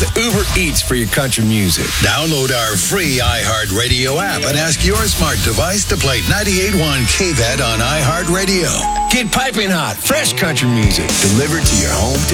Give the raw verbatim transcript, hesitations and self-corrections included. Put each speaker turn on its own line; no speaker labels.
the Uber Eats for your country music.
Download our free iHeartRadio app and ask your smart device to play ninety-eight point one K V A D on iHeartRadio.
Get piping hot, fresh country music delivered to your home